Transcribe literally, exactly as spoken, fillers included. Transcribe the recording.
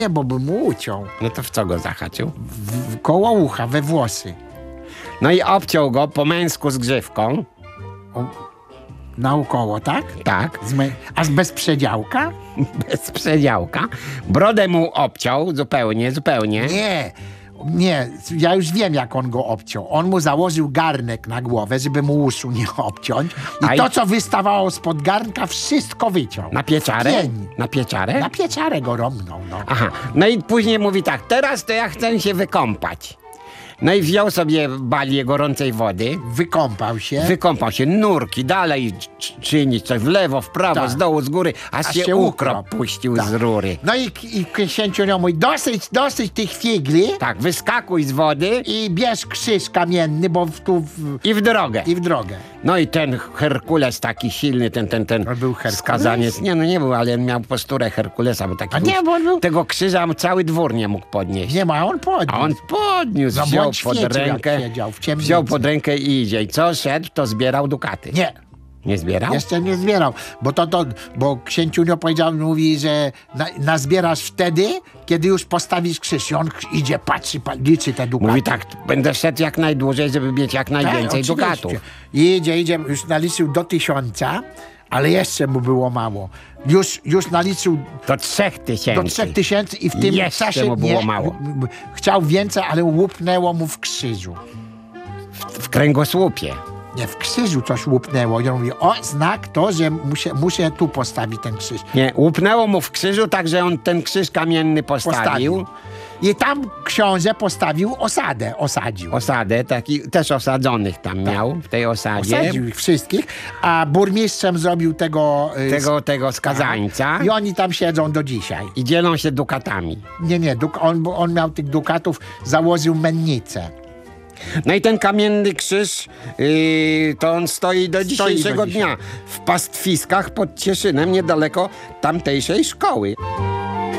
Nie, bo by mu uciął. No to w co go zahaczył? W, w koło ucha, we włosy. No i obciął go po męsku z grzywką. O, naokoło, tak? Tak, Z me, a z bez przedziałka? bez przedziałka. Brodę mu obciął zupełnie, zupełnie. Nie, nie, ja już wiem, jak on go obciął. On mu założył garnek na głowę, żeby mu uszu nie obciąć. I A i- to, co wystawało spod garnka, wszystko wyciął. Na pieczarę? W pień. Na pieczarę? Na pieczarę go romnął, no. Aha, no i później mówi tak, teraz to ja chcę się wykąpać. No i wziął sobie balię gorącej wody, Wykąpał się. wykąpał się, nurki, dalej c- czynić coś w lewo, w prawo, Tak. z dołu, z góry, aż, Aż się, się ukrop ukrop. puścił Tak. z rury. No i, i księciu mówi, dosyć, dosyć tych figli Tak, wyskakuj z wody i bierz krzyż kamienny, bo w, tu w, i w drogę. i w drogę. No i ten Herkules taki silny, ten, ten, ten On był Herkules? skazaniec. Nie, no nie był, ale miał posturę Herkulesa, bo taki A nie, był- bo on był- tego krzyża cały dwór nie mógł podnieść. Nie ma, on podniósł. A on podniósł, No, wziął bądź pod świecił, jak rękę, siedział w ciemnicy. wziął pod rękę i idzie. I co szedł, to zbierał dukaty. Nie, Nie zbierał? jeszcze nie zbierał, bo to, to bo księciunio powiedział, mówi, że na, nazbierasz wtedy, kiedy już postawisz krzyż. I on idzie, patrzy, pa- liczy te dukaty. Mówi tak, będę szedł jak najdłużej, żeby mieć jak najwięcej Tak, oczywiście. dukatów. I idzie, idzie, już naliczył do tysiąca, ale jeszcze mu było mało. Już, już naliczył Do trzech tysięcy. do trzech tysięcy i w tym Jeszcze czasie mu było nie, mało. m- m- chciał więcej, ale łupnęło mu w krzyżu. W kręgosłupie. Nie, w krzyżu coś łupnęło. I on mówi, o, znak to, że muszę, muszę tu postawić ten krzyż. Nie, łupnęło mu w krzyżu, tak że on ten krzyż kamienny postawił. Postawił. I tam książę postawił osadę, osadził. Osadę, taki, też osadzonych tam miał w tej osadzie. Osadził ich wszystkich, a burmistrzem zrobił tego... y, Tego, tego skazańca. I oni tam siedzą do dzisiaj. I dzielą się dukatami. Nie, nie, duk, on, on miał tych dukatów, założył mennicę. No i ten kamienny krzyż, yy, to on stoi do dzisiejszego do dzisiaj. dnia w pastwiskach pod Cieszynem, niedaleko tamtejszej szkoły.